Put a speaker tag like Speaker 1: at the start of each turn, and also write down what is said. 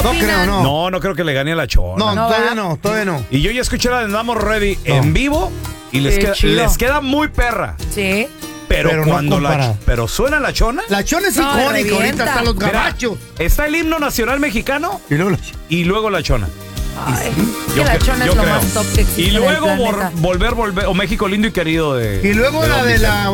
Speaker 1: opinan?
Speaker 2: creo, no.
Speaker 3: No creo que le gane a la Chona.
Speaker 2: No,
Speaker 1: No,
Speaker 2: todavía
Speaker 1: ¿va?
Speaker 2: no, todavía no.
Speaker 3: Y yo ya escuché la de Andamos Ready
Speaker 2: No.
Speaker 3: en vivo y
Speaker 1: Qué chido.
Speaker 3: les queda muy perra.
Speaker 1: Sí.
Speaker 3: Pero
Speaker 2: no
Speaker 3: cuando
Speaker 2: comparado.
Speaker 3: pero suena la Chona,
Speaker 2: La Chona es
Speaker 1: No,
Speaker 2: icónica,
Speaker 1: revienta.
Speaker 2: ahorita están los
Speaker 3: mira,
Speaker 2: gabachos.
Speaker 3: está el himno nacional mexicano
Speaker 2: Y luego
Speaker 3: y luego la Chona.
Speaker 1: Ay,
Speaker 3: Yo
Speaker 1: que la
Speaker 3: cre-
Speaker 1: Chona
Speaker 3: yo
Speaker 1: es lo
Speaker 3: creo.
Speaker 1: más top que existe
Speaker 3: Y luego
Speaker 1: del planeta.
Speaker 3: volver, o México lindo y querido de.
Speaker 2: Y luego
Speaker 3: de
Speaker 2: la
Speaker 3: Don
Speaker 2: de
Speaker 3: Vicente.
Speaker 2: la